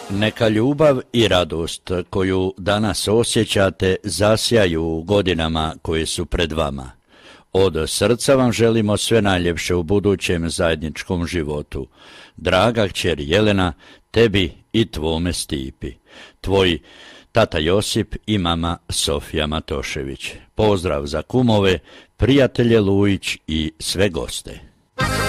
Neka ljubav i radost koju danas osjećate zasjaju u godinama koje su pred vama. Od srca vam želimo sve najljepše u budućem zajedničkom životu. Draga kćeri Jelena, tebi i tvome Stipi. Tvoji tata Josip i mama Sofija Matošević. Pozdrav za kumove, prijatelje Lujić i sve goste.